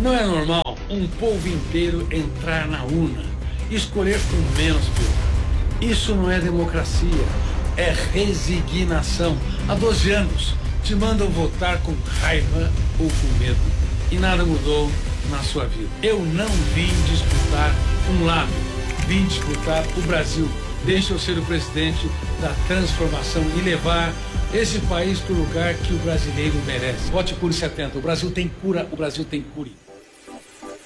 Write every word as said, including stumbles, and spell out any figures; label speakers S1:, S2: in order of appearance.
S1: Não é normal um povo inteiro entrar na urna e escolher com menos pior. Isso não é democracia, é resignação. Há doze anos te mandam votar com raiva ou com medo e nada mudou na sua vida. Eu não vim disputar um lado, vim disputar o Brasil. Deixa eu ser o presidente da transformação e levar esse país para o lugar que o brasileiro merece. Vote Cure setenta. O Brasil tem cura, o Brasil tem cure.